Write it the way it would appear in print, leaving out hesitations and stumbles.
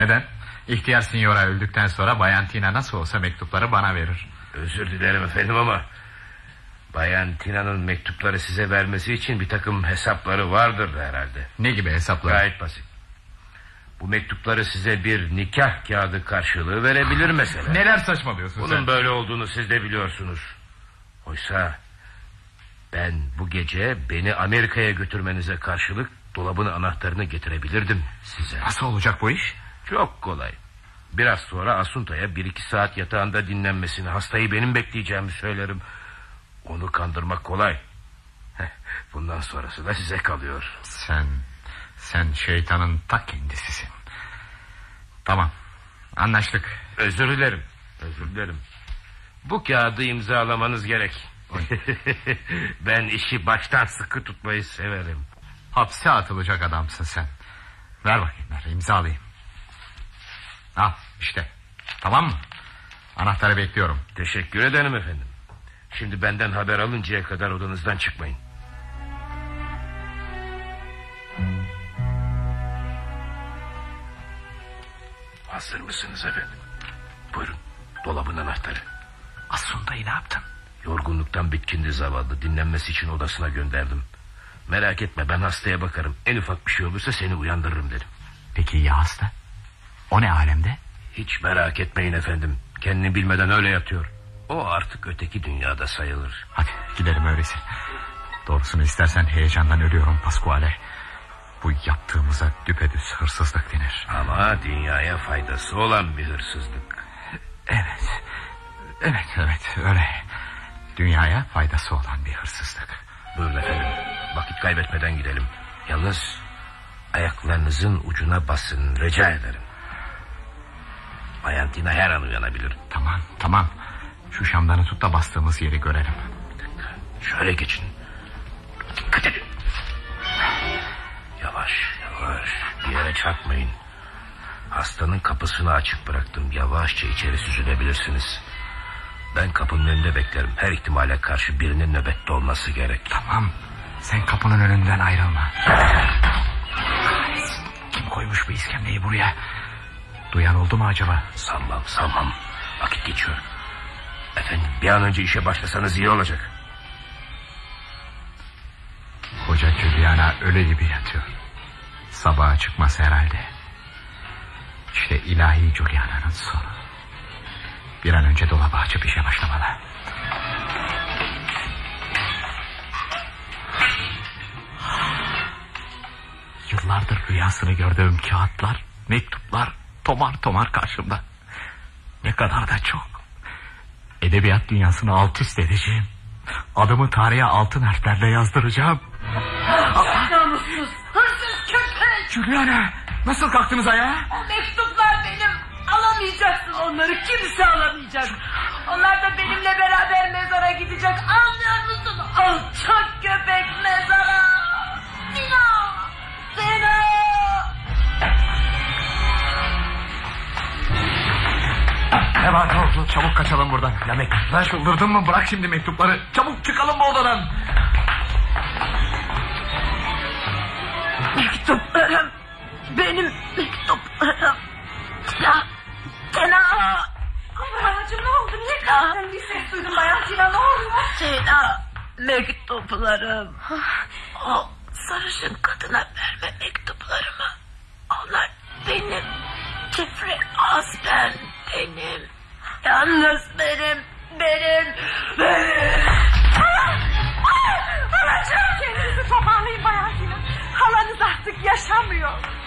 Neden? İhtiyar Signora öldükten sonra Bayan Tina nasıl olsa mektupları bana verir. Özür dilerim efendim ama Bayan Tina'nın mektupları size vermesi için bir takım hesapları vardır herhalde. Ne gibi hesaplar? Gayet basit. Bu mektupları size bir nikah kağıdı karşılığı verebilir mesela. Neler saçmalıyorsun Bunun sen? böyle olduğunu siz de biliyorsunuz. Oysa ben bu gece beni Amerika'ya götürmenize karşılık dolabın anahtarını getirebilirdim size. Nasıl olacak bu iş? Çok kolay. Biraz sonra Asunta'ya 1-2 saat yatağında dinlenmesini, hastayı benim bekleyeceğimi söylerim. Onu kandırmak kolay. Bundan sonrası da size kalıyor. Sen şeytanın ta kendisisin. Tamam, anlaştık. Özür dilerim. Bu kağıdı imzalamanız gerek. Ben işi baştan sıkı tutmayı severim. Hapse atılacak adamsın sen. Ver bakayım, ver, imzalayayım. Al işte, tamam mı? Anahtarı bekliyorum. Teşekkür ederim efendim. Şimdi benden haber alıncaya kadar odanızdan çıkmayın. Hazır mısınız efendim? Buyurun, dolabın anahtarı. Asunta'yı ne yaptın? Yorgunluktan bitkindi zavallı. Dinlenmesi için odasına gönderdim. Merak etme, ben hastaya bakarım. En ufak bir şey olursa seni uyandırırım dedim. Peki ya hasta? O ne alemde? Hiç merak etmeyin efendim. Kendini bilmeden öyle yatıyor. O artık öteki dünyada sayılır. Hadi gidelim öyleyse. Doğrusunu istersen heyecandan ölüyorum Pasquale. Bu yaptığımıza düpedüz hırsızlık denir. Ama dünyaya faydası olan bir hırsızlık. Evet öyle. Dünyaya faydası olan bir hırsızlık. Buyurun efendim, vakit kaybetmeden gidelim. Yalnız ayaklarınızın ucuna basın, rica ederim. Bayan Tina her an uyanabilir. Tamam. Şu şamdanı tut da bastığımız yeri görelim. Şöyle geçin. Dikkat edin. Yavaş. Bir yere çarpmayın. Hastanın kapısını açık bıraktım. Yavaşça içeri süzülebilirsiniz. Ben kapının önünde beklerim. Her ihtimale karşı birinin nöbette olması gerek. Tamam. Sen kapının önünden ayrılma. Kahretsin. Kim koymuş bu iskemleyi buraya? Duyan oldu mu acaba? Sanmam. Vakit geçiyor. Efendim, bir an önce işe başlasanız iyi olacak. Koca Juliana ölü gibi yatıyor. Sabaha çıkmaz herhalde. İşte ilahi Juliana'nın sonu. Bir an önce dolabı açıp işe başlamalı. Yıllardır rüyasını gördüğüm kağıtlar, mektuplar tomar tomar karşımda. Ne kadar da çok. Edebiyat dünyasını alt üst edeceğim. Adımı tarihe altın harflerle yazdıracağım. Namussuz, hırsız köpek! Juliana, nasıl kalktınız ayağa? O mektuplar benim. Alamayacaksın onları, kimse alamayacak. Onlar da benimle beraber mezara gidecek. Anlıyor musun? Alçak köpek mezara. Tina! Ne var, ne oldu? Çabuk kaçalım buradan. Ya mektuplar? Çıldırdın mı? Bırak şimdi mektupları. Çabuk çıkalım bu odadan. Mektuplarım. Benim mektuplarım. Tina! Bayancığım ne oldu? Niye kalktın? Bir ses duydum Bayan Tina, ne oluyor? Tina, mektuplarım. O sarışın kadına verme mektuplarımı. Onlar benim. Jeffrey Osborne benim. Yalnız benim. Halacığım! Kendinizi toparlayın Bayan Tina. Halanız artık yaşamıyor.